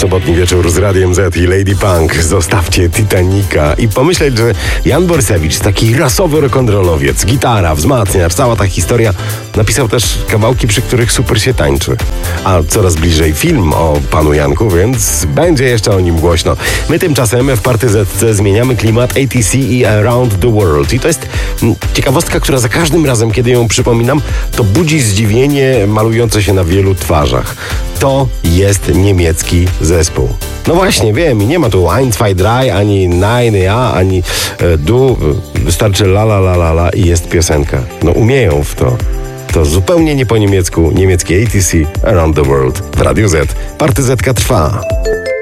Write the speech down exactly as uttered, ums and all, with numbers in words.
sobotni wieczór z Radiem Z i Lady Punk. Zostawcie Titanica i pomyśleć, że Jan Borsewicz, taki rasowy rock'n'rollowiec, gitara, wzmacniacz, cała ta historia, napisał też kawałki, przy których super się tańczy. A coraz bliżej film o panu Janku, więc będzie jeszcze o nim głośno. My tymczasem w Partyzetce zmieniamy klimat A T C i Around the World. I to jest ciekawostka, która za każdym razem, kiedy ją przypominam, to budzi zdziwienie malujące się na wielu twarzach. To jest niemiecki zespół. No właśnie, wiem, i nie ma tu eins, zwei, drei, ani nein, ja, ani e, du. Wystarczy la, la, la, la, la i jest piosenka. No umieją w to. To zupełnie nie po niemiecku. Niemiecki A T C, Around the World w Radiu Z. Partyzetka trwa.